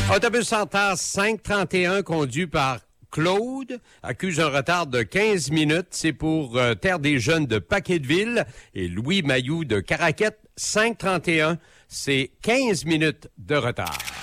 Autobus Santas 531 conduit par Claude accuse un retard de 15 minutes. C'est pour Terre des Jeunes de Paquetteville et Louis Mailloux de Caraquette 531. C'est 15 minutes de retard.